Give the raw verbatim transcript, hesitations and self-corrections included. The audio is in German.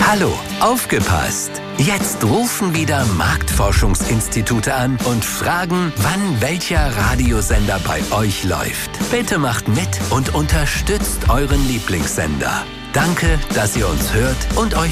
Hallo, aufgepasst! Jetzt rufen wieder Marktforschungsinstitute an und fragen, wann welcher Radiosender bei euch läuft. Bitte macht mit und unterstützt euren Lieblingssender. Danke, dass ihr uns hört und euch